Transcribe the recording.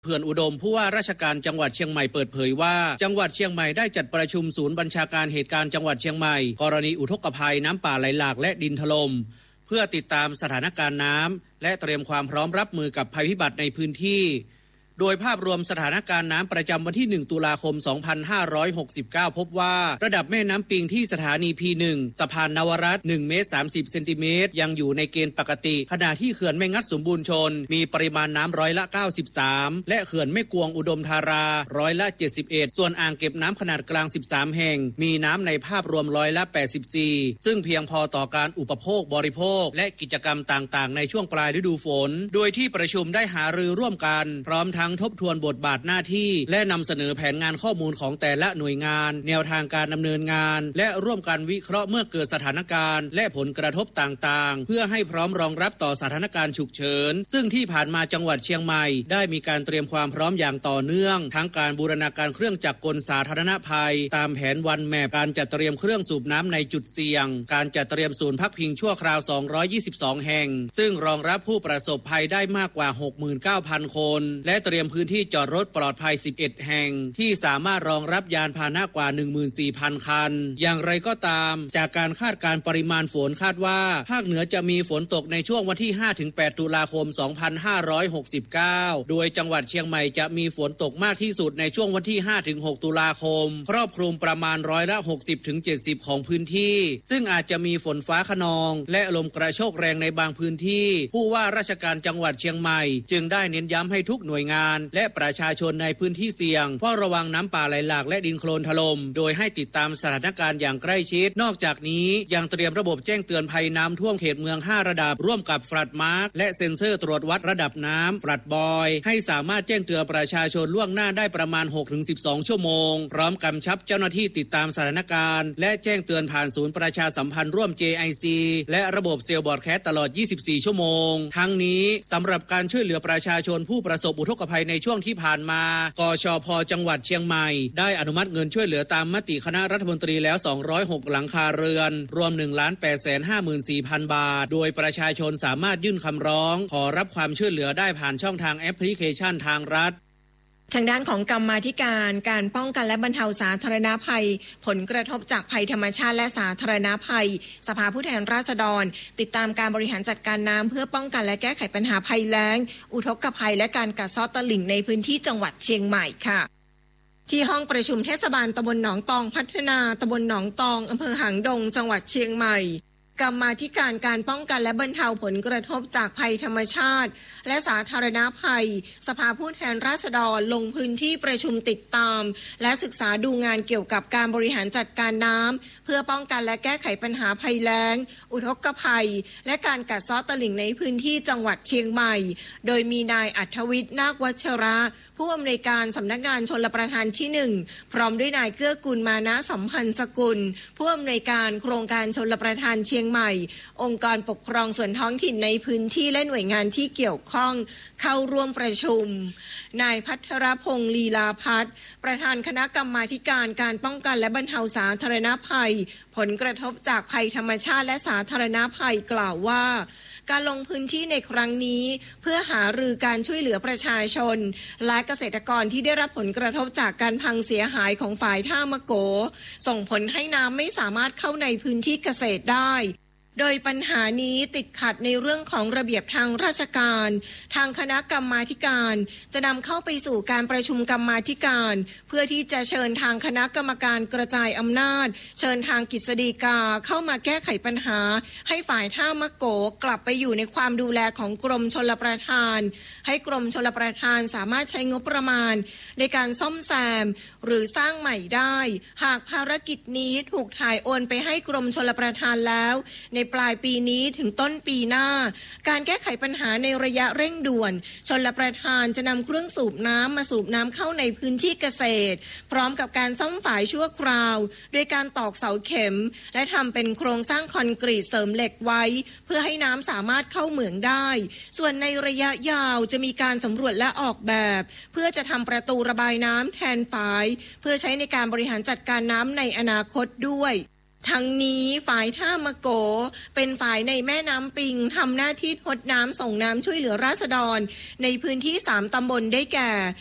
เขื่อนอุดมผู้ว่าราชการจังหวัดเชียงใหม่เปิดเผยว่าจังหวัดเชียงใหม่ได้จัดประชุมศูนย์บัญชาการเหตุการณ์จังหวัดเชียงใหม่กรณีอุทกภัยน้ำป่าไหลหลากและดินถล่มเพื่อติดตามสถานการณ์น้ำและเตรียมความพร้อมรับมือกับภัยพิบัติในพื้นที่โดยภาพรวมสถานการณ์น้ำประจำวันที่1ตุลาคม2569พบว่าระดับแม่น้ำปิงที่สถานี P1 สะพานนวรัตน์1เมตร30เซนติเมตรยังอยู่ในเกณฑ์ปกติขณะที่เขื่อนแม่งัดสมบูรณ์ชนมีปริมาณน้ำ93%และเขื่อนแม่กวงอุดมธารา71%ส่วนอ่างเก็บน้ำขนาดกลาง13แห่งมีน้ำในภาพรวม84%ซึ่งเพียงพอต่อการอุปโภคบริโภคและกิจกรรมต่างๆในช่วงปลายฤดูฝนโดยที่ประชุมได้หารือร่วมกันพร้อมทั้งทบทวนบทบาทหน้าที่และนำเสนอแผนงานข้อมูลของแต่ละหน่วยงานแนวทางการดำเนินงานและร่วมกันวิเคราะห์เมื่อเกิดสถานการณ์และผลกระทบต่างๆเพื่อให้พร้อมรองรับต่อสถานการณ์ฉุกเฉินซึ่งที่ผ่านมาจังหวัดเชียงใหม่ได้มีการเตรียมความพร้อมอย่างต่อเนื่องทั้งการบูรณาการเครื่องจักรกลสาธารณภัยตามแผนวันแมปการจัดเตรียมเครื่องสูบน้ำในจุดเสี่ยงการจัดเตรียมศูนย์พักพิงชั่วคราว222แห่งซึ่งรองรับผู้ประสบภัยได้มากกว่า 69,000 คนและเตรียมพื้นที่จอดรถปลอดภัย11แห่งที่สามารถรองรับยานพาหนะกว่า 14,000 คันอย่างไรก็ตามจากการคาดการณ์ปริมาณฝนคาดว่าภาคเหนือจะมีฝนตกในช่วงวันที่ 5-8 ตุลาคม 2569โดยจังหวัดเชียงใหม่จะมีฝนตกมากที่สุดในช่วงวันที่ 5-6 ตุลาคมครอบคลุมประมาณ60-70%ของพื้นที่ซึ่งอาจจะมีฝนฟ้าคะนองและลมกระโชกแรงในบางพื้นที่ผู้ว่าราชการจังหวัดเชียงใหม่จึงได้เน้นย้ำให้ทุกหน่วยงานและประชาชนในพื้นที่เสี่ยงเฝ้าระวังน้ำป่าไหลหลากและดินโคลนถล่มโดยให้ติดตามสถานการณ์อย่างใกล้ชิดนอกจากนี้ยังเตรียมระบบแจ้งเตือนภัยน้ำท่วมเขตเมือง5ระดับร่วมกับฟลัดมาร์คและเซ็นเซอร์ตรวจวัดระดับน้ำฟลัดบอยให้สามารถแจ้งเตือนประชาชนล่วงหน้าได้ประมาณ 6-12 ชั่วโมงพร้อมกำชับเจ้าหน้าที่ติดตามสถานการณ์และแจ้งเตือนผ่านศูนย์ประชาสัมพันธ์ร่วม JIC และระบบเซลล์บอร์ดแคสต์ตลอด24ชั่วโมงทั้งนี้สำหรับการช่วยเหลือประชาชนผู้ประสบอุทกภัยในช่วงที่ผ่านมากชพ.จังหวัดเชียงใหม่ได้อนุมัติเงินช่วยเหลือตามมติคณะรัฐมนตรีแล้ว206หลังคาเรือนรวม 1,854,000 บาทโดยประชาชนสามารถยื่นคำร้องขอรับความช่วยเหลือได้ผ่านช่องทางแอปพลิเคชันทางรัฐทางด้านของกรรมาธิการการป้องกันและบรรเทาสาธารณภัยผลกระทบจากภัยธรรมชาติและสาธารณภัยสภาผู้แทนราษฎรติดตามการบริหารจัดการน้ำเพื่อป้องกันและแก้ไขปัญหาภัยแล้งอุทกภัยและการกัดเซาะตลิ่งในพื้นที่จังหวัดเชียงใหม่ค่ะที่ห้องประชุมเทศบาลตำบลหนองตองพัฒนาตำบลหนองตองอำเภอหางดงจังหวัดเชียงใหม่กรรมาธิการการป้องกันและบรรเทาผลกระทบจากภัยธรรมชาติและสาธารณภัยสภาผู้แทนราษฎรลงพื้นที่ประชุมติดตามและศึกษาดูงานเกี่ยวกับการบริหารจัดการน้ำเพื่อป้องกันและแก้ไขปัญหาภัยแล้งอุทกภัยและการกัดเซาะตลิ่งในพื้นที่จังหวัดเชียงใหม่โดยมีนายอัธวิทย์นาควัชระผู้อำนวยการสำนักงานชลประทานที่1พร้อมด้วยนายเกื้อกูลมานะสัมพันธ์สกุลผู้อำนวยการโครงการชลประทานเชียงใหม่องค์กรปกครองส่วนท้องถิ่นในพื้นที่และหน่วยงานที่เกี่ยวข้องเข้าร่วมประชุมนายภัทรพงษ์ลีลาพัฒน์ประธานคณะกรรมาธิการการป้องกันและบรรเทาสาธารณภัยผลกระทบจากภัยธรรมชาติและสาธารณภัยกล่าวว่าการลงพื้นที่ในครั้งนี้เพื่อหารือการช่วยเหลือประชาชนและเกษตรกรที่ได้รับผลกระทบจากการพังเสียหายของฝ่ายท่ามะโกส่งผลให้น้ำไม่สามารถเข้าในพื้นที่เกษตรได้โดยปัญหานี้ติดขัดในเรื่องของระเบียบทางราชการทางคณะกรรมาธิการจะนำเข้าไปสู่การประชุมกรรมาธิการเพื่อที่จะเชิญทางคณะกรรมการกระจายอำนาจเชิญทางกฤษฎีกาเข้ามาแก้ไขปัญหาให้ฝ่ายท่ามะโกกลับไปอยู่ในความดูแลของกรมชลประทานให้กรมชลประทานสามารถใช้งบประมาณในการซ่อมแซมหรือสร้างใหม่ได้หากภารกิจนี้ถูกถ่ายโอนไปให้กรมชลประทานแล้วในปลายปีนี้ถึงต้นปีหน้าการแก้ไขปัญหาในระยะเร่งด่วนชลประทานจะนำเครื่องสูบน้ำมาสูบน้ำเข้าในพื้นที่เกษตรพร้อมกับการซ่อมฝายชั่วคราวโดยการตอกเสาเข็มและทำเป็นโครงสร้างคอนกรีตเสริมเหล็กไว้เพื่อให้น้ำสามารถเข้าเหมืองได้ส่วนในระยะยาวจะมีการสำรวจและออกแบบเพื่อจะทำประตูระบายน้ำแทนฝายเพื่อใช้ในการบริหารจัดการน้ำในอนาคตด้วยทั้งนี้ฝ่ายท่ามะโกเป็นฝ่ายในแม่น้ำปิงทำหน้าที่ทดน้ำส่งน้ำช่วยเหลือราษฎรในพื้นที่3ตำบลได้แก่